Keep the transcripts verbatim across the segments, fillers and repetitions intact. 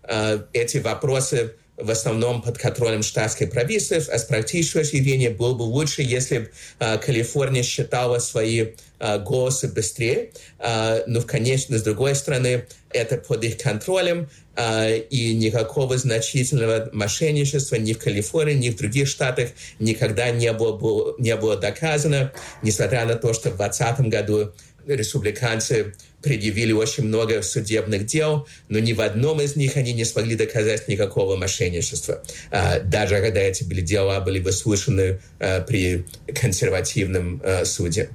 эти вопросы в основном под контролем штатских правительств, а с практической точки зрения было бы лучше, если бы э, Калифорния считала свои э, голосы быстрее. Э, но, конечно, с другой стороны, это под их контролем, э, и никакого значительного мошенничества ни в Калифорнии, ни в других штатах никогда не было, было, не было доказано, несмотря на то, что в двадцатом году республиканцы предъявили очень много судебных дел, но ни в одном из них они не смогли доказать никакого мошенничества, даже когда эти дела были выслушаны при консервативном суде.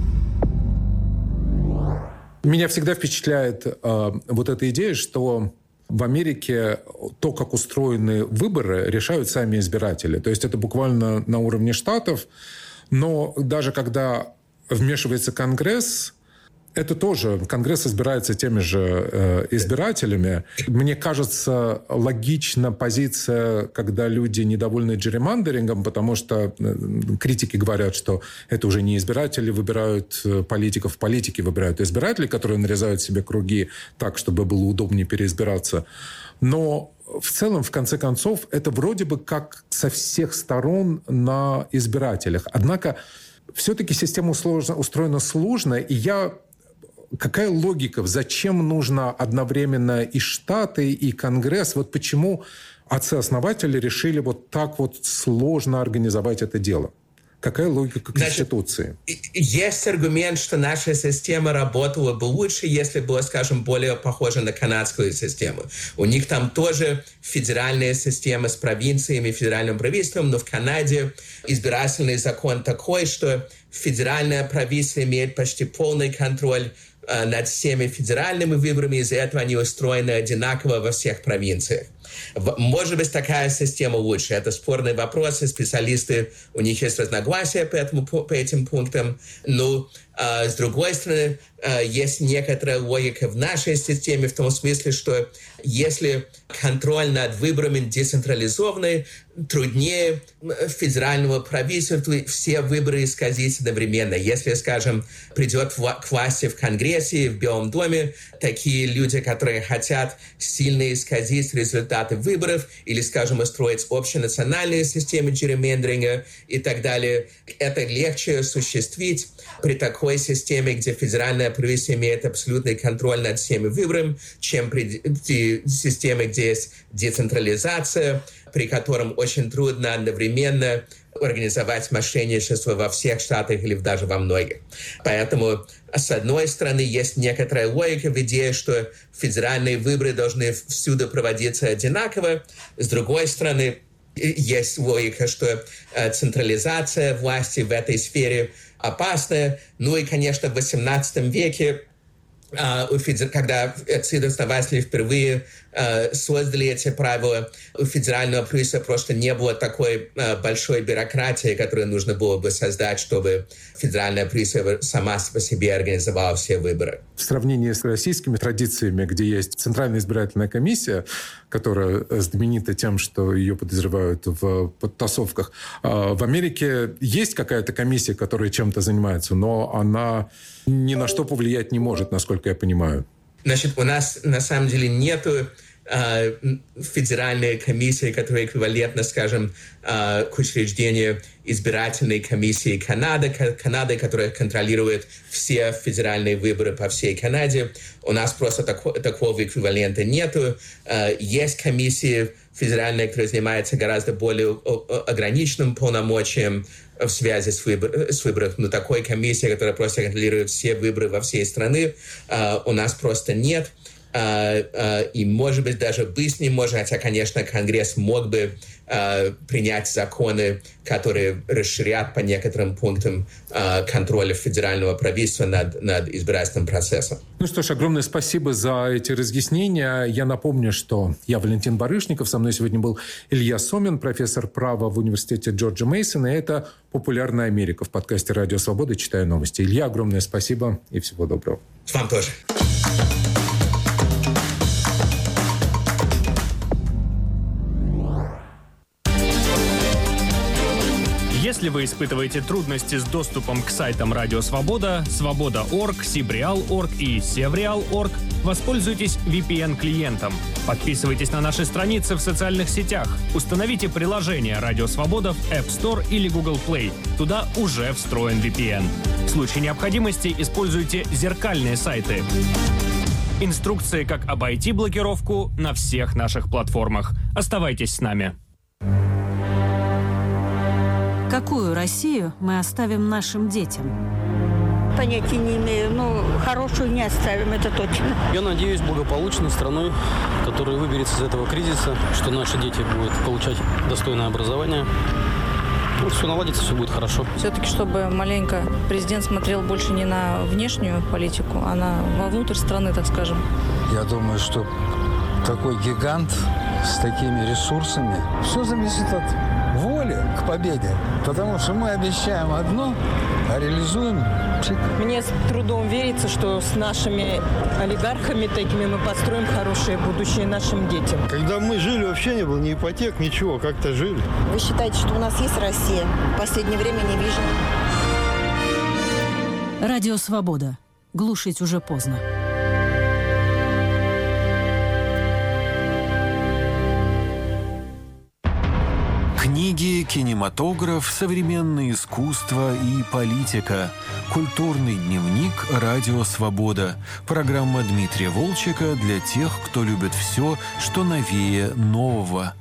Меня всегда впечатляет э, вот эта идея, что в Америке то, как устроены выборы, решают сами избиратели. То есть это буквально на уровне штатов, но даже когда вмешивается Конгресс, это тоже, Конгресс избирается теми же э, избирателями. Мне кажется, логична позиция, когда люди недовольны джерримандерингом, потому что э, критики говорят, что это уже не избиратели выбирают политиков, политики выбирают избирателей, которые нарезают себе круги так, чтобы было удобнее переизбираться. Но в целом, в конце концов, это вроде бы как со всех сторон на избирателях. Однако все-таки система сложно, устроена сложно, и я... Какая логика? Зачем нужно одновременно и Штаты, и Конгресс? Вот почему отцы-основатели решили вот так вот сложно организовать это дело? Какая логика Конституции? Значит, есть аргумент, что наша система работала бы лучше, если была, скажем, более похожа на канадскую систему. У них там тоже федеральная система с провинциями, федеральным правительством, но в Канаде избирательный закон такой, что федеральное правительство имеет почти полный контроль над всеми федеральными выборами, из-за этого они устроены одинаково во всех провинциях. Может быть, такая система лучше. Это спорные вопросы, специалисты, у них есть разногласия по, этому, по этим пунктам. Но, э, с другой стороны, э, есть некоторая логика в нашей системе, в том смысле, что если контроль над выборами децентрализованный, труднее федерального правительства все выборы исказить одновременно. Если, скажем, придет к власти в Конгрессе, в Белом доме, такие люди, которые хотят сильно исказить результаты выборов или, скажем, устроить общенациональные системы джерримендеринга и так далее, это легче осуществить при такой системе, где федеральное правительство имеет абсолютный контроль над всеми выборами, чем при системе, где есть децентрализация, при котором очень трудно одновременно организовать мошенничество во всех штатах или даже во многих. Поэтому, с одной стороны, есть некоторая логика в идее, что федеральные выборы должны всюду проводиться одинаково. С другой стороны, есть логика, что централизация власти в этой сфере опасна. Ну и, конечно, в восемнадцатом веке, когда отцы-основатели впервые создали эти правила, у федерального правительства просто не было такой большой бюрократии, которую нужно было бы создать, чтобы федеральное правительство сама по себе организовало все выборы. В сравнении с российскими традициями, где есть Центральная избирательная комиссия, которая знаменита тем, что ее подозревают в подтасовках, в Америке есть какая-то комиссия, которая чем-то занимается, но она ни на что повлиять не может, насколько я понимаю. Значит, у нас на самом деле нету э, федеральной комиссии, которая эквивалентна, скажем, э, к учреждению избирательной комиссии Канады, Канады, которая контролирует все федеральные выборы по всей Канаде. У нас просто тако, такого эквивалента нету. Э, есть комиссии федеральные, которые занимаются гораздо более ограниченным полномочием в связи с, выбор, с выборами. Но такой комиссии, которая просто контролирует все выборы во всей стране, uh, у нас просто нет. Uh, uh, и, может быть, даже быть не может, хотя, конечно, Конгресс мог бы uh, принять законы, которые расширят по некоторым пунктам uh, контроля федерального правительства над, над избирательным процессом. Ну что ж, огромное спасибо за эти разъяснения. Я напомню, что я Валентин Барышников, со мной сегодня был Илья Сомин, профессор права в университете Джорджа Мейсона, и это «Популярная Америка» в подкасте «Радио Свобода. Читаю новости». Илья, огромное спасибо и всего доброго. Вам тоже. Если Если вы испытываете трудности с доступом к сайтам Радио Свобода, Свобода точка орг, Сибриал точка орг и Севриал точка орг, воспользуйтесь ви пи эн-клиентом. Подписывайтесь на наши страницы в социальных сетях. Установите приложение Радио Свобода в App Store или Google Play. Туда уже встроен ви пи эн. В случае необходимости используйте зеркальные сайты. Инструкции, как обойти блокировку, на всех наших платформах. Оставайтесь с нами. Какую Россию мы оставим нашим детям? Понятия не имею, но хорошую не оставим, это точно. Я надеюсь, благополучной страной, которая выберется из этого кризиса, что наши дети будут получать достойное образование. Ну, все наладится, все будет хорошо. Все-таки, чтобы маленько президент смотрел больше не на внешнюю политику, а на вовнутрь страны, так скажем. Я думаю, что такой гигант с такими ресурсами, все зависит от воли к победе. Потому что мы обещаем одно, а реализуем пшик. Мне с трудом верится, что с нашими олигархами такими мы построим хорошее будущее нашим детям. Когда мы жили, вообще не было ни ипотек, ничего, как-то жили. Вы считаете, что у нас есть Россия? В последнее время не вижу. Радио Свобода. Глушить уже поздно. Книги, кинематограф, современное искусство и политика. Культурный дневник «Радио Свобода». Программа Дмитрия Волчека для тех, кто любит все, что новее нового.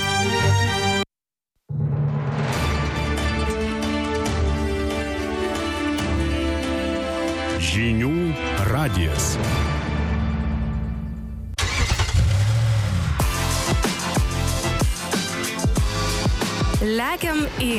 Žinių radijas. Lekiam į.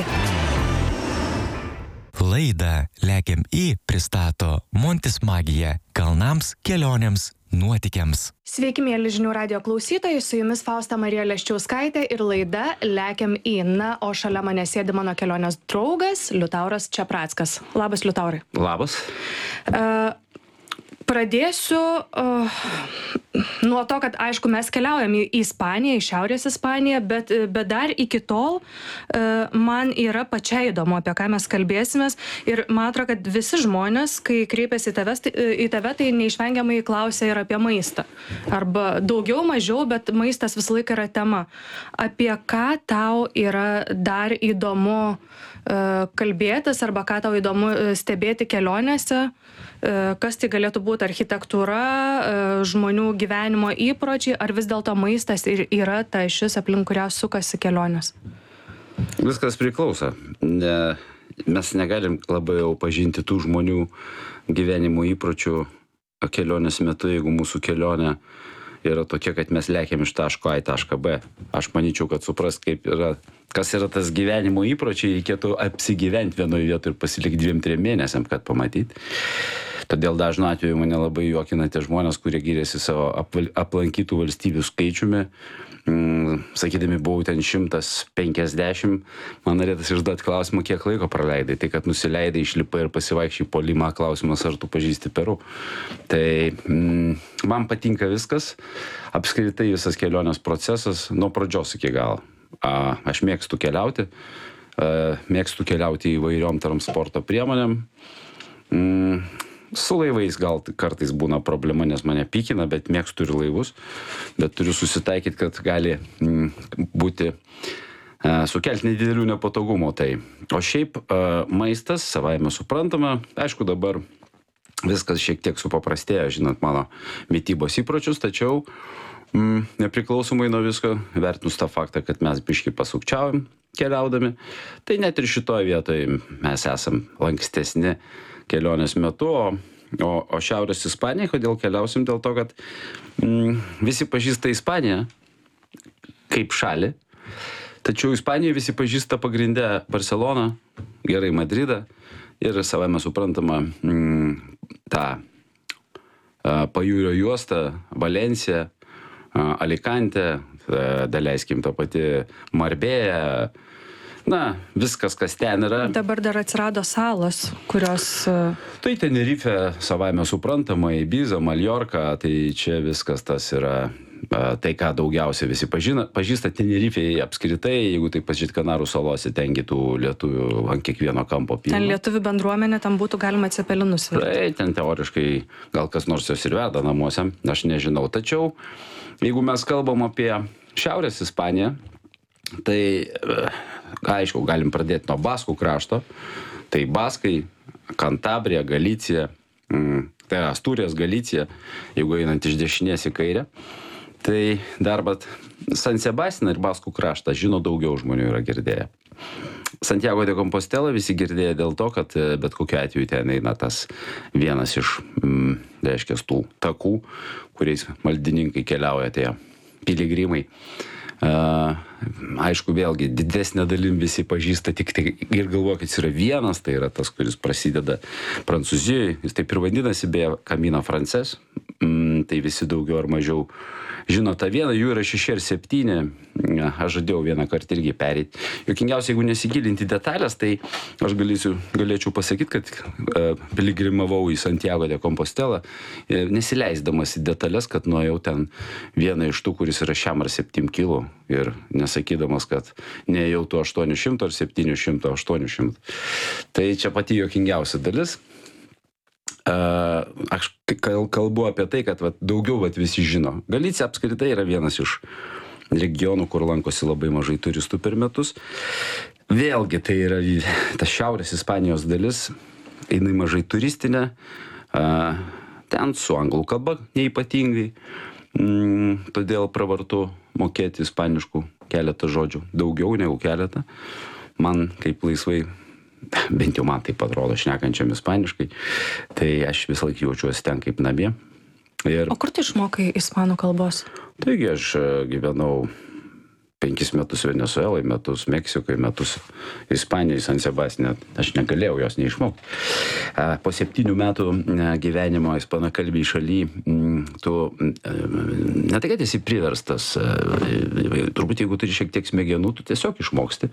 Laidą Lekiam į pristato Montis Magija kalnams, kelionėms, nuotykiams. Sveiki, mėly Žinių radijo klausytojai, su jumis Fausta Marija Leščiauskaitė ir laida Lekiam į. Na, o šalia mane sėdi mano kelionės draugas Liutauras Čeprackas. Labas, Liutaurai. Labas. Uh, Pradėsiu uh, nuo to, kad, aišku, mes keliaujam į Ispaniją, į Šiaurės Ispaniją, bet, bet dar iki tol uh, man yra pačiai įdomu, apie ką mes kalbėsimės. Ir man atrodo, kad visi žmonės, kai kreipiasi į tave, į tave tai neišvengiamai klausia ir apie maistą. Arba daugiau, mažiau, bet maistas visą laiką yra tema. Apie ką tau yra dar įdomu uh, kalbėtis, arba ką tau įdomu stebėti kelionėse. Kas tai galėtų būti architektūra, žmonių gyvenimo įpročiai, ar vis dėlto maistas ir yra ta šis, aplink kurią sukasi kelionės? Viskas priklauso. Ne, mes negalim labai jau pažinti tų žmonių gyvenimo įpročių kelionės metu, jeigu mūsų kelionė yra tokia, kad mes lekiam iš taško A į tašką B. Aš manyčiau, kad suprast, kaip yra, kas yra tas gyvenimo įpročiai, reikėtų apsigyventi vienoje vietoje ir pasilikti dviem, trim mėnesiam, kad pamatyti. Todėl dažnu atveju mane labai juokina tie žmonės, kurie gyrėsi savo aplankytų valstybių skaičiumi. Mm, sakydami, buvau ten šimtas penkiasdešimt, man norėtas išduoti klausimą, kiek laiko praleidai. Tai, kad nusileidai, išlipai ir pasivaikščiai po Limą, klausimas, ar tu pažįsti Peru. Tai mm, man patinka viskas, apskritai visas kelionės procesas, nuo pradžios iki galo. A, aš mėgstu keliauti, a, mėgstu keliauti įvairiom transporto priemonėm. Mm, Su laivais gal kartais būna problema, nes mane pykina, bet mėgstu ir laivus. Bet turiu susitaikyti, kad gali mm, būti uh, sukelti nedidelių nepatogumų. Tai. O šiaip uh, maistas, savaime suprantama, aišku dabar viskas šiek tiek supaprastėjo, žinot, mano mitybos įpročius, tačiau mm, nepriklausomai nuo visko, vertinus tą faktą, kad mes biškį pasukčiaujam keliaudami, tai net ir šitoje vietoje mes esam lankstesni kelionės metu, o, o, o Šiaurės Ispanija, kodėl keliausim, dėl to, kad mm, visi pažįsta Ispaniją kaip šalį, tačiau Ispanijoje visi pažįsta pagrindę Barceloną, gerai Madridą ir savame suprantama mm, tą a, pajūrio juostą, Valenciją, a, Alicante, a, daleiskim tą patį Marbėją. Na, viskas, kas ten yra. Dabar dar atsirado salos, kurios... Tai Tenerife savaime suprantama, Ibiza, Mallorca, tai čia viskas tas yra Tai, ką daugiausia visi pažina, pažįsta Tenerifėje apskritai, jeigu tai pažiūrėt Kanarų salose, ten kitų lietuvių ant kiekvieno kampo pilna. Ten lietuvių bendruomenė, tam būtų galima cepelinus virti. Tai ten teoriškai gal kas nors jos ir veda namuose, aš nežinau. Tačiau, jeigu mes kalbam apie Šiaurės Ispaniją, tai, aišku, galim pradėti nuo Baskų krašto. Tai Baskai, Kantabrija, Galicija, tai Astūrijos, Galicija, jeigu einant iš dešinės į kairę. Tai dar bet San Sebastianą ir Baskų kraštą žino daugiau žmonių yra girdėję. Santiago de Compostela visi girdėjo dėl to, kad bet kokiu atveju ten eina tas vienas iš, mm, reiškia, tų takų, kuriais maldininkai keliauja, tie piligrimai. Uh, aišku, vėlgi, didesnė dalim visi pažįsta tik tai ir galvoja, kad jis yra vienas, tai yra tas, kuris prasideda Prancūzijoje, jis taip ir vadinasi, beje, Camino Frances, mm, tai visi daugiau ar mažiau žino tą vieną, jų yra šeši ar septyni, aš žadėjau vieną kartą irgi pereiti. Jokingiausia, jeigu nesigilinti detalės, tai aš galėsiu, galėčiau pasakyti, kad uh, piligrimavau į Santiago de Compostela, nesileisdamas į detalės, kad nuėjau ten vieną iš tų, kuris yra šiam ar septim kilų ir nesakydamas, kad neėjau tų aštuonių šimtų ar septynių šimtų, aštuonių šimtų. Tai čia pati jokingiausia dalis. Uh, aš kalbu apie tai, kad vat, daugiau vat, visi žino. Galicija apskritai yra vienas iš regionų, kur lankosi labai mažai turistų per metus. Vėlgi tai yra ta Šiaurės Ispanijos dalis, jinai mažai turistinė, uh, ten su anglų kalba neypatingai, mm, todėl pravartu mokėti ispaniškų keletą žodžių, daugiau negu keletą. Man kaip laisvai, bent jau man taip atrodo, šnekančiam ispaniškai, tai aš visą laiką jaučiuosi ten kaip namie. Ir... O kur tu išmokai ispanų kalbos? Taigi aš gyvenau penkis metus Venezuelai, metus Meksikoje, metus Ispanijoje, San Sebastiane. Aš negalėjau jos neišmokti. Po septynių metų gyvenimo ispanakalbiai šaly, tu ne tai, kad esi priverstas, turbūt jeigu turi šiek tiek smegenų, tu tiesiog išmoksti.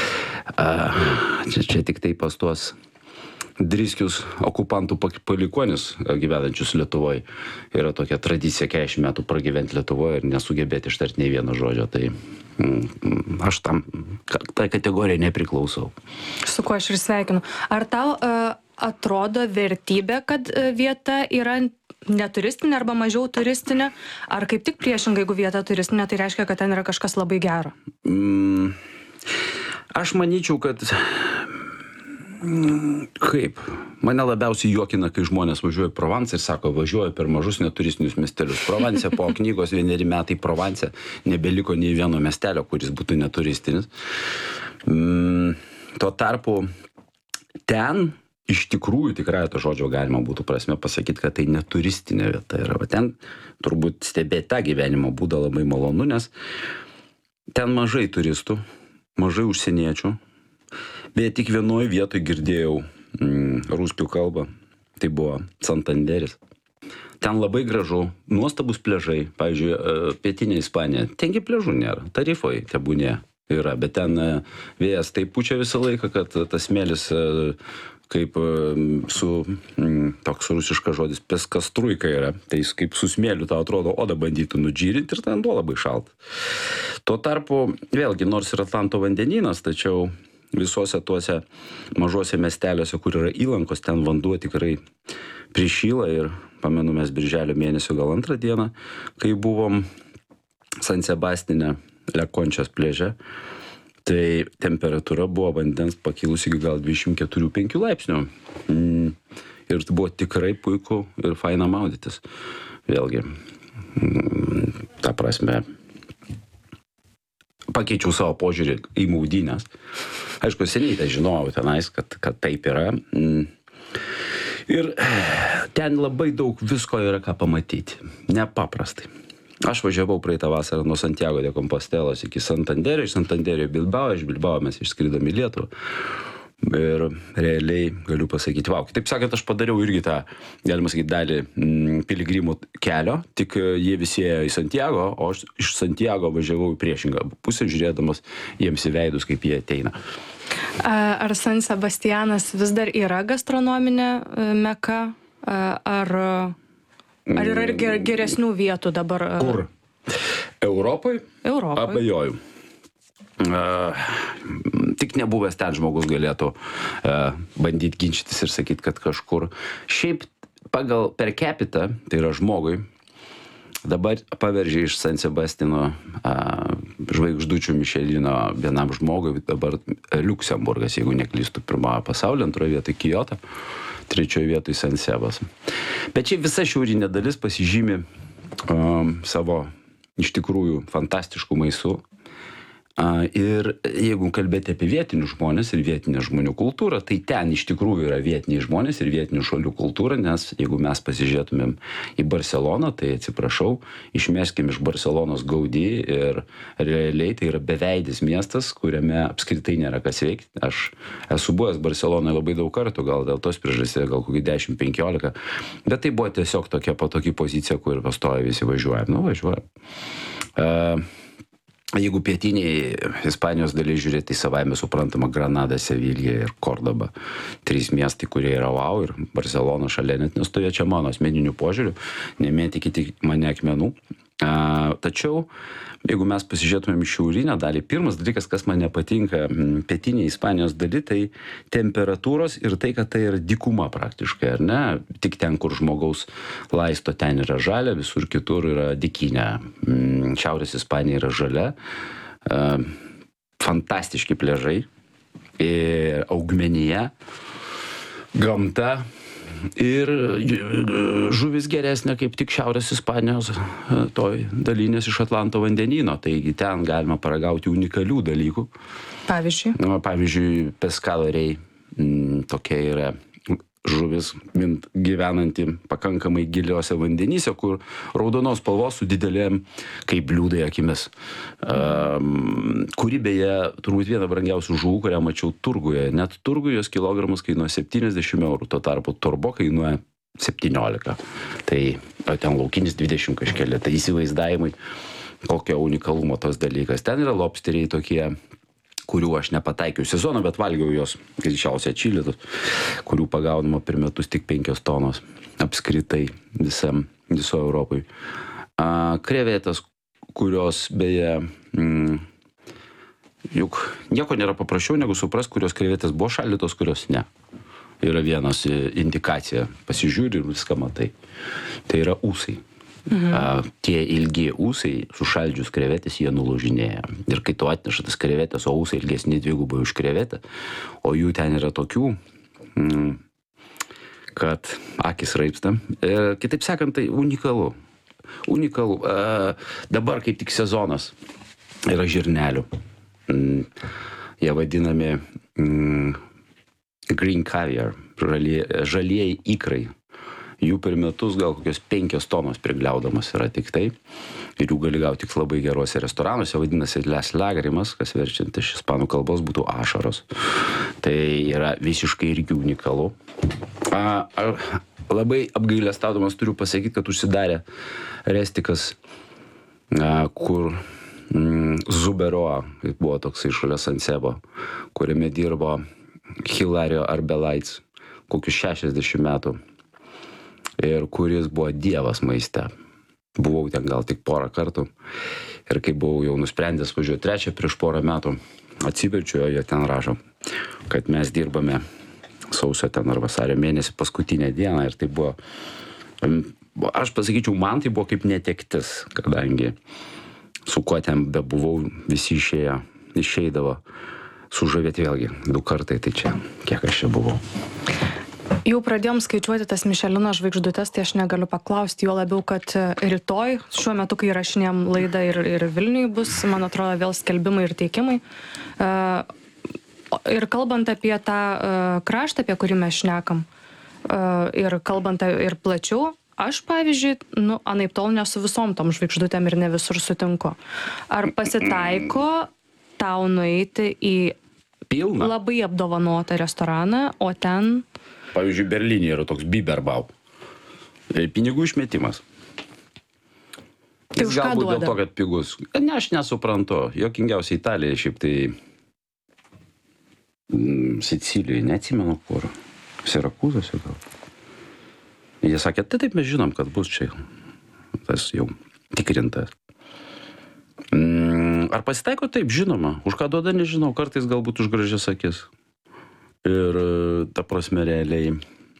Čia, čia tik tai pas tuos driskius okupantų palikuonius gyvenančius Lietuvoje yra tokia tradicija keturiasdešimt metų pragyventi Lietuvoje ir nesugebėti ištarti nei vieno žodžio. Tai mm, aš tam, tai kategorijai nepriklausau. Su kuo aš ir sveikinu. Ar tau uh, atrodo vertybė, kad uh, vieta yra neturistinė arba mažiau turistinė? Ar kaip tik priešingai, jeigu vieta turistinė, tai reiškia, kad ten yra kažkas labai gero? Mm, aš manyčiau, kad kaip? Mane labiausiai juokina, kai žmonės važiuoja į Provansą ir sako, važiuoja per mažus neturistinius miestelius. Provanse po knygos vieneri metai Provanse nebeliko nei vieno miestelio, kuris būtų neturistinis. Mm, tuo tarpu ten iš tikrųjų tikrai to žodžio galima būtų prasme pasakyti, kad tai neturistinė vieta yra. Va ten turbūt stebėti tą gyvenimo būdą labai malonu, nes ten mažai turistų, mažai užsieniečių. Bet tik vienoje vietoje girdėjau mm, ruskių kalbą, tai buvo Santanderis. Ten labai gražu, nuostabus pležai, pavyzdžiui, pietinė Ispanija, tengi pležų nėra, tarifai tebūnė yra, bet ten vėjas taip pučia visą laiką, kad tas smėlis kaip su, mm, toks rusiškas žodis, peskastruika yra, tai jis kaip su smėliu tau atrodo, oda bandytų nudžyrinti ir ten buvo labai šalta. Tuo tarpu, vėlgi, nors ir Atlanto vandenynas, tačiau visuose tuose mažuose miesteliuose, kur yra įlankos, ten vanduo tikrai prišyla ir pamenu mes birželio mėnesio gal antrą dieną, kai buvom San Sebastiane, Lekončios pliaže, tai temperatūra buvo vandens pakilusi iki gal dvidešimt keturi penki laipsnių. Mm, ir buvo tikrai puiku ir faina maudytis. Vėlgi, mm, ta prasme, pakeičiau savo požiūrį į maudynės. Aišku, seniai tai žinojau tenais, kad, kad taip yra. Ir ten labai daug visko yra ką pamatyti. Nepaprastai. Aš važiavau praeitą vasarą nuo Santiago de Compostelos iki Santanderio, iš Santanderio į Bilbao, iš Bilbao mes išskridom į Lietuvą. Ir realiai galiu pasakyti, wow, taip sakant, aš padariau irgi tą, galima sakyti, dalį mm, piligrimų kelio, tik jie visi ėjo į Santiago, o aš iš Santiago važiavau į priešingą pusę, žiūrėdamas jiems į veidus, kaip jie ateina. Ar San Sebastianas vis dar yra gastronominė meka? Ar, ar yra geresnių vietų dabar? Kur? Europai? Europai. Abejoju. Uh, tik nebuvęs ten žmogus galėtų uh, bandyti ginčytis ir sakyti, kad kažkur. Šiaip pagal per capita, tai yra žmogui, dabar paveržė iš San Sebastiano uh, žvaigždučių Mišelino vienam žmogui, dabar Liuksemburgas, jeigu neklystu, pirmoje pasaulyje, antroje vietoje Kyoto, trečioje vietoje San Sebas. Bet čia visa šiaurinė dalis pasižymi um, savo iš tikrųjų fantastiškų maistu. Ir jeigu kalbėti apie vietinius žmonės ir vietinę žmonių kultūrą, tai ten iš tikrųjų yra vietiniai žmonės ir vietinių šalių kultūra, nes jeigu mes pasižiūrėtumėm į Barceloną, tai atsiprašau, išmeskim iš Barcelonos Gaudí ir realiai tai yra beveidis miestas, kuriame apskritai nėra kas veikti. Aš esu buvęs Barcelonoje labai daug kartų, gal dėl tos priežasties, gal kokį dešimt penkiolika, bet tai buvo tiesiog tokia patogi pozicija, kur pastoja visi važiuojam. Nu, važiuojam. Uh, Jeigu pietiniai Ispanijos dalyje žiūrėti, tai savaime suprantama Granada, Sevilija ir Kordoba. Trys miestai, kurie yra wow, ir Barcelona šalia net nestovė čia mano asmeninių požiūrių, nemėtykite mane akmenų. A, tačiau, jeigu mes pasižiūrėtumėm į šiaurinę dalį, pirmas dalykas, kas man nepatinka pietiniai Ispanijos daly, tai temperatūros ir tai, kad tai yra dykuma praktiškai, ar ne? Tik ten, kur žmogaus laisto, ten yra žalia, visur kitur yra dykinė. Šiaurės Ispanija yra žalia, fantastiški pliažai, augmenija, gamta. Ir žuvis geresnė kaip tik Šiaurės Ispanijos toj dalinės iš Atlanto vandenyno. Taigi ten galima paragauti unikalių dalykų. Pavyzdžiui? Pavyzdžiui, pescadoriai, tokia yra žuvis gyvenanti pakankamai giliuose vandenyse, kur raudonos spalvos su didelėm kaip bliūdai akimis. Um, kuri beje, turbūt viena brangiausių žuvų, kurią mačiau turguje. Net turguje jos kilogramas kainuoja septyniasdešimt eurų, tuo tarpu torbo kainuoja septyniolika. Tai ten laukinis dvidešimt kažkėlė. Tai įsivaizdavimai, kokio unikalumo tos dalykas. Ten yra lobsteriai tokie, kurių aš nepataikiau sezoną, bet valgiau jos greičiausiai atšildytus, kurių pagaunama per metus tik penkios tonos apskritai visam, viso Europai. A, krevetės, kurios beje, mm, juk nieko nėra paprasčiau negu supras, kurios krevetės buvo šaldytos, kurios ne. Yra vienas indikacija, pasižiūri ir viską matai. Tai yra ūsai. Mhm. A, tie ilgi ūsai, sušaldžius krevetės, jie nulaužinėja. Ir kai tu atneša tas krevetės, o ūsai ilgesni dvigubai už krevetę, o jų ten yra tokių, mm, kad akis raipsta. E, kitaip sakant, tai unikalu. Unikalu. E, dabar kaip tik sezonas yra žirnelių. Mm, jie vadinami mm, green caviar, žalieji, žalieji ikrai. Jų per metus gal kokios penkios tonos prigliaudamas yra tik tai. Ir jų gali gauti tik labai geruose restoranuose, vadinasi les lagrimas, kas verčiant iš ispanų kalbos būtų ašaros. Tai yra visiškai irgi unikalu. A, a, labai apgailestaudamas turiu pasakyti, kad užsidarė restikas, a, kur mm, Zuberoa, buvo toks šalia San Sebo, kuriame dirbo Hilario Arbelaits, kokius šešiasdešimt metų. Ir kuris buvo dievas maiste. Buvau ten gal tik porą kartų. Ir kai buvau jau nusprendęs važiuoti trečią prieš porą metų, atsiverčiu, jie ten rašo, kad mes dirbame sausio ten ar vasario mėnesį paskutinę dieną. Ir tai buvo, aš pasakyčiau, man tai buvo kaip netektis, kadangi su kuo ten bebuvau, visi išėjo, išeidavo sužavėti vėlgi du kartai, tai čia, kiek aš čia buvau. Jau pradėjom skaičiuoti tas Mišelino žvaigždutes, tai aš negaliu paklausti, jo labiau, kad rytoj, šiuo metu, kai įrašinėjom laidą ir, ir Vilniui bus, man atrodo, vėl skelbimai ir teikimai. Uh, ir kalbant apie tą uh, kraštą, apie kurį mes šnekam, uh, ir kalbant ir plačiau, aš, pavyzdžiui, nu, anaip tol nesu visom tom žvaigždutėm ir ne visur sutinku. Ar pasitaiko tau nueiti į Pilna. Labai apdovanotą restoraną, o ten... Pavyzdžiui, Berlyne yra toks Biberbau. Pinigų išmetimas. Tai už ką galbūt duoda? Dėl to, kad pigus. Ne, aš nesuprantu. Jokingiausia Italija, šiaip tai mm, Sicilijoje, neatsimenu kur. Sirakūzose gal. Jie sakė, tai taip mes žinom, kad bus čia. Tas jau tikrintas. Ar pasitaiko? Taip, žinoma. Už ką duoda, nežinau. Kartais galbūt už gražias akis. Ir ta prasme realiai.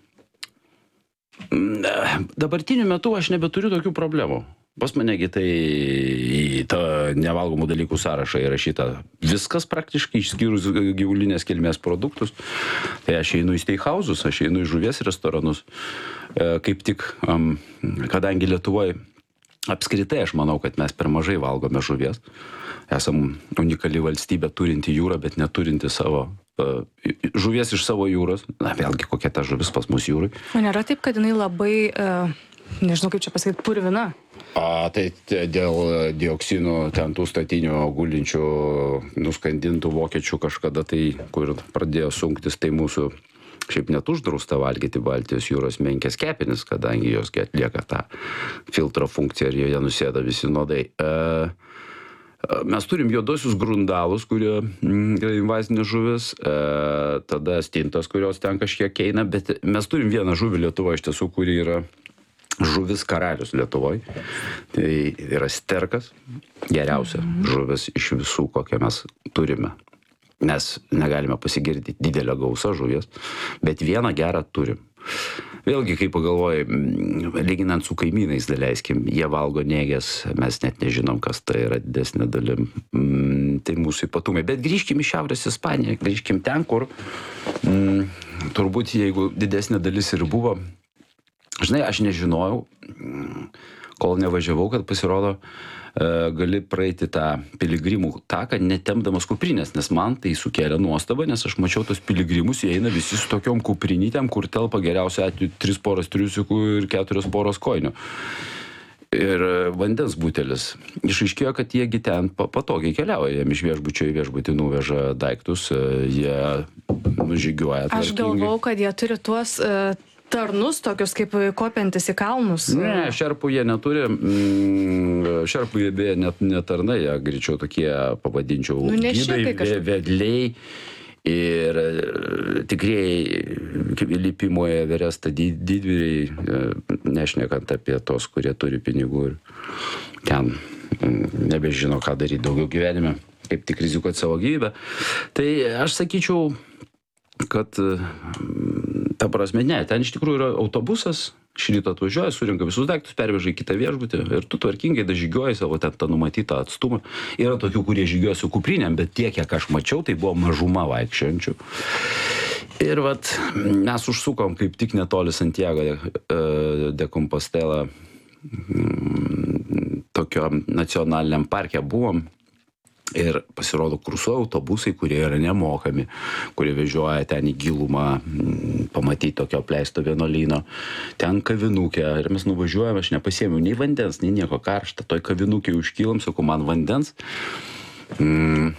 Dabartiniu metu aš nebeturiu tokių problemų. Pas manegi tai į tą nevalgomų dalykų sąrašą įrašyta viskas praktiškai, išskyrus gyvulinės kilmės produktus. Tai aš einu į steakhousus, aš einu į žuvies restoranus. Kaip tik, kadangi Lietuvoje apskritai aš manau, kad mes per mažai valgome žuvies. Esam unikali valstybė turinti jūrą, bet neturinti savo žuvies iš savo jūros. Na, vėlgi, kokia ta žuvis pas mus jūrai. O nėra taip, kad jinai labai, nežinau kaip čia pasakyti, purvina? A, tai dėl dioksinų ten tų statinių gulinčių nuskandintų vokiečių kažkada tai, kur pradėjo sunktis, tai mūsų šiaip net uždrausta valgyti Baltijos jūros menkės kepenis, kadangi jos atlieka tą filtro funkciją ir joje nusėda visi nuodai. Mes turim juodosius grundalus, kurie yra invazinės žuvis, tada stintos, kurios ten kažkiek eina, bet mes turim vieną žuvį Lietuvoje iš tiesų, kuri yra žuvis karalius Lietuvoje. Tai yra sterkas, geriausia žuvis iš visų, kokią mes turime. Mes negalime pasigirti didelę gausą žuvies, bet vieną gerą turim. Vėlgi, kai pagalvoji, lyginant su kaimynais, daleiskim, jie valgo nėgės, mes net nežinom, kas tai yra didesnė dalim. Tai mūsų ypatumai. Bet grįžkim į Šiaurės Ispaniją, grįžkim ten, kur m, turbūt, jeigu didesnė dalis ir buvo, žinai, aš nežinojau, kol nevažiavau, kad pasirodo, gali praeiti tą piligrimų taką, netempdamas kuprinės, nes man tai sukėlė nuostabą, nes aš mačiau tos piligrimus, jie eina visi su tokiom kuprinytėm, kur telpa geriausia atveju tris poras triusikų ir keturios poros kojinių. Ir vandens butelis. Išaiškėjo, kad jiegi ten patogiai keliauja, jiem iš viešbučio į viešbutį nuveža daiktus, jie nužygiuoja. Aš galvau, kad jie turi tuos uh, tarnus tokius, kaip kopiantis į kalnus. Ne, šerpų jie neturi. Šerpų jie beje net netarnai, jie greičiau tokie, pavadinčiau, nu, gydai, vedliai ir tikrieji lipimo į Everestą didvyriai, nešnekant apie tos, kurie turi pinigų ir ten nebežino, ką daryti daugiau gyvenime, kaip tik rizikuoti savo gyvybę. Tai aš sakyčiau, kad ta prasme, ne, ten iš tikrųjų yra autobusas, šryto atvažiuoja, surinka visus daiktus, perveža į kitą viešbutį ir tu tvarkingai dažygiuoji savo ten tą numatytą atstumą. Yra tokių, kurie žygiuoja su kuprinėm, bet tiek, kiek aš mačiau, tai buvo mažuma vaikščiojančių. Ir vat, mes užsukom kaip tik netoli Santiago de Compostela, tokio nacionaliniam parke buvom. Ir pasirodo kursuoja autobusai, kurie yra nemokami, kurie vežioja ten į gilumą, pamatyti tokio apleisto vienuolyno. Ten kavinukė. Ir mes nuvažiuojame, aš nepasiėmiau nei vandens, nei nieko karštą. Toj kavinukė užkylam, sakau, man vandens. Mm.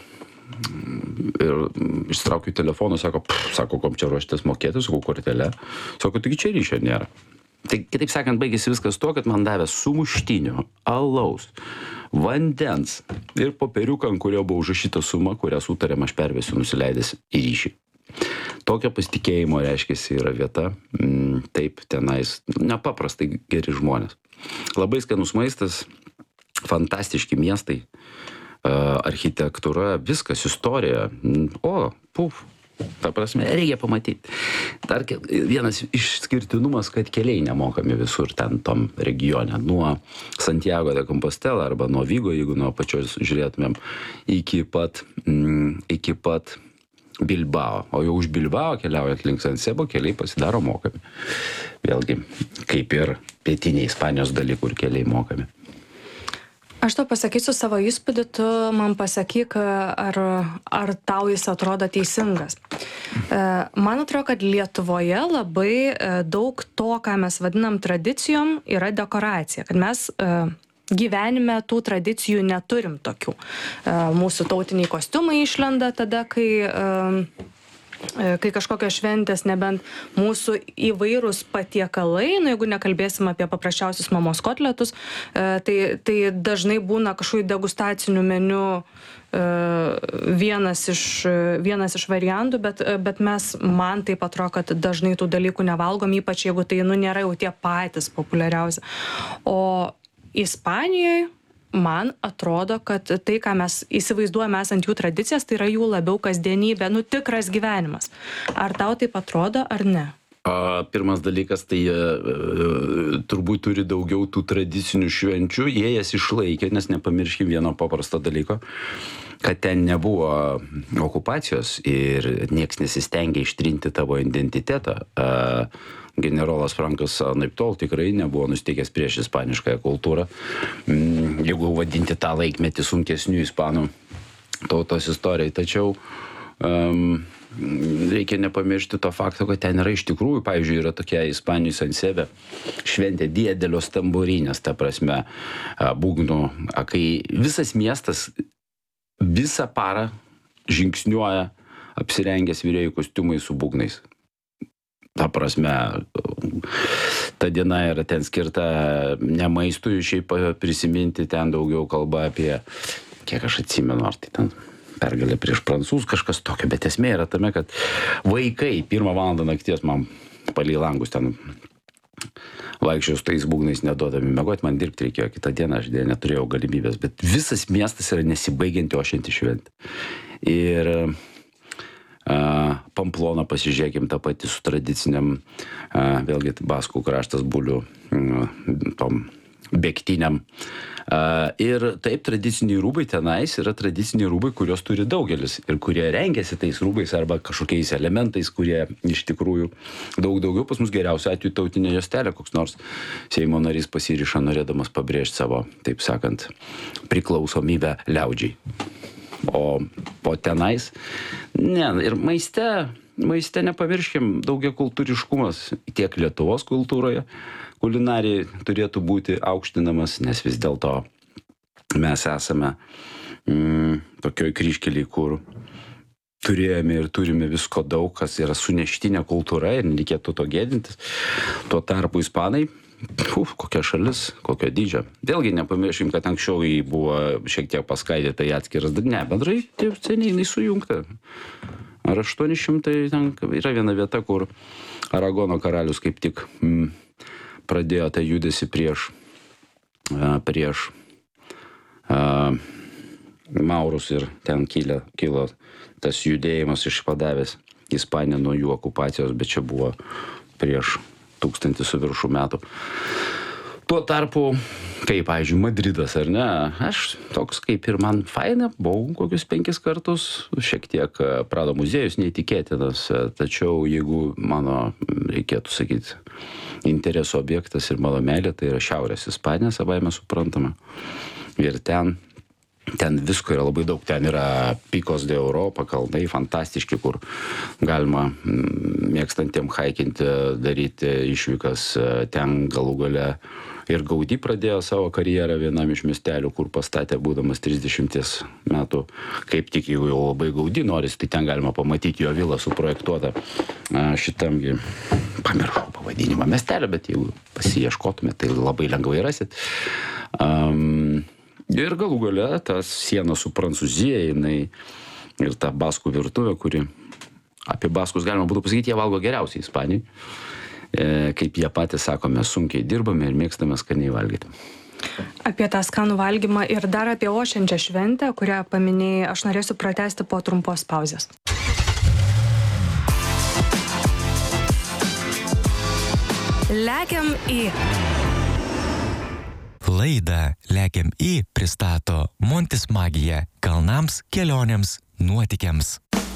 Ir ištraukiu telefoną, sako, pff, sako, kom čia ruoštės mokėti, sakau, kortelę. Sako, taigi čia ryšio nėra. Tai kitaip sakant, baigėsi viskas tuo, kad man davė sumuštinio, alaus, vandens ir popieriuką, ant kurio buvo užrašyta suma, kurią sutarėm, aš pervesiu nusileidęs į ryšį. Tokio pasitikėjimo, reiškiasi, yra vieta. Taip, tenais nepaprastai geri žmonės. Labai skanus maistas, fantastiški miestai, architektūra, viskas, istorija. O, puf. Ta prasme, reikia pamatyti. Dar vienas išskirtinumas, kad keliai nemokami visur ten tom regione. Nuo Santiago de Compostela arba nuo Vigo, jeigu nuo pačios žiūrėtumėm, iki pat, mm, iki pat Bilbao. O jau už Bilbao keliaujant link San Sebo keliai pasidaro mokami. Vėlgi, kaip ir pietiniai Ispanijos daly, kur keliai mokami. Aš tau pasakysiu savo įspūdį, tu man pasakyk, ar, ar tau jis atrodo teisingas. Man atrodo, kad Lietuvoje labai daug to, ką mes vadinam tradicijom, yra dekoracija. Kad mes gyvenime tų tradicijų neturim tokių. Mūsų tautiniai kostiumai išlenda tada, kai... kai kažkokios šventės, nebent mūsų įvairūs patiekalai, nu, jeigu nekalbėsim apie paprasčiausius mamos kotletus, tai, tai dažnai būna kažkokių degustacinių meniu vienas iš, vienas iš variantų, bet, bet mes, man taip atrodo, kad dažnai tų dalykų nevalgom, ypač jeigu tai, nu, nėra jau tie patys populiariausi. O Ispanijoje man atrodo, kad tai, ką mes įsivaizduojame esant jų tradicijas, tai yra jų labiau kasdienybė, nu tikras gyvenimas. Ar tau taip atrodo, ar ne? A, pirmas dalykas, tai e, turbūt turi daugiau tų tradicinių švenčių, jie jas išlaikė, nes nepamirškim vieno paprasto dalyko, kad ten nebuvo okupacijos ir nieks nesistengė ištrinti tavo identitetą. A, generolas Frankas anaiptol tikrai nebuvo nusteikęs prieš ispaniškąją kultūrą. Jeigu vadinti tą laikmetį sunkesnių ispanų tautos istorijai. Tačiau um, reikia nepamiršti to fakto, kad ten yra iš tikrųjų, pavyzdžiui, yra tokia Ispanijos Sansebe šventė Diedelios tamburinės, ta prasme, būgnų, kai visas miestas visą parą žingsniuoja apsirengęs vyrėjų kostiumai su būgnais. Ta prasme, ta diena yra ten skirta ne maistui, šiaip prisiminti, ten daugiau kalba apie, kiek aš atsimenu, ar tai ten pergalė prieš prancūzus, kažkas tokio, bet esmė yra tame, kad vaikai pirmą valandą nakties man palei langus ten vaikščiau su tais būgnais neduodami miegot, man dirbti reikėjo kitą dieną, aš dėja neturėjau galimybės, bet visas miestas yra nesibaigianti ošianti šventė. Ir Uh, Pamploną pasižiūrėkim tą patį su tradiciniam, uh, vėlgi Baskų kraštas bulių uh, tom bėgtiniam. Uh, ir taip tradiciniai rūbai tenais yra tradiciniai rūbai, kurios turi daugelis ir kurie rengiasi tais rūbais arba kažkokiais elementais, kurie iš tikrųjų daug daugiau. Pas mus geriausiu atveju tautinė juostelė, koks nors Seimo narys pasiriša norėdamas pabrėžti savo, taip sakant, priklausomybę liaudžiai. O po tenais, ne, ir maiste, maiste nepamirškim, daugiakultūriškumas tiek Lietuvos kultūroje, kulinarijai turėtų būti aukštinamas, nes vis dėlto mes esame mm, tokioj kryžkelėj, kur turėjome ir turime visko daug, kas yra suneštinė kultūra ir nereikėtų to gėdintis. Tuo tarpu ispanai, uf, kokia šalis, kokio dydžio. Vėlgi nepamirškim, kad anksčiau jį buvo šiek tiek paskaidyta į atskiras, ne, bendrai taip seniai jinai sujungta. Ar aštuoni šimtai, ten yra viena vieta, kur Aragono karalius kaip tik mm, pradėjo tą judesį prieš, a, prieš a, Maurus ir ten kilo, kilo tas judėjimas išpadavęs Ispaniją nuo jų okupacijos, bet čia buvo prieš tūkstantį su viršų metų. Tuo tarpu, kaip, pavyzdžiui, Madridas, ar ne, aš toks kaip ir man faina, buvau kokius penkis kartus, šiek tiek Prado muziejus neįtikėtinas, tačiau jeigu mano, reikėtų sakyti, interesų objektas ir mano meilė, tai yra Šiaurės Ispanija, savaime suprantama. Ir ten Ten visko yra labai daug, ten yra Picos de Europa, kalnai fantastiški, kur galima mėgstantiem haikinti, daryti išvykas. Ten galų gale ir Gaudí pradėjo savo karjerą vienam iš miestelių, kur pastatė būdamas trisdešimties metų. Kaip tik jeigu jau labai Gaudí norisi, tai ten galima pamatyti jo vilą suprojektuotą šitamgi, pamiršau pavadinimą miestelio, bet jeigu pasiieškotume, tai labai lengvai rasit. Um, Ir galų gale tas siena su Prancūzija, jinai ir ta baskų virtuvė, kuri apie baskus galima būtų pasakyti, jie valgo geriausiai Ispanijai. E, kaip jie patys sako, mes sunkiai dirbame ir mėgstame skaniai valgyti. Apie tą skanų valgymą ir dar apie ošiančią šventę, kurią paminėjai, aš norėsiu pratęsti po trumpos pauzės. Lekiam į... Laidą Lekiam į pristato Montis Magija kalnams, kelionėms, nuotykiams.